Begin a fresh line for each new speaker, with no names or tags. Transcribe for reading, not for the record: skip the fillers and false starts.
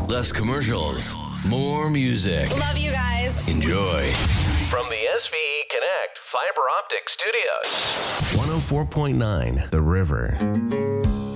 Less commercials. More music.
Love you guys.
Enjoy.
From the SVE Connect Fiber Optic Studios.
104.9 The River.